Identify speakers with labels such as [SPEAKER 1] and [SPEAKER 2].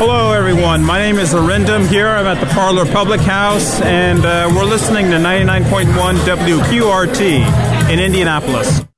[SPEAKER 1] Hello, everyone. My name is Arindam here. I'm at the Parlor Public House, and we're listening to 99.1 WQRT in Indianapolis.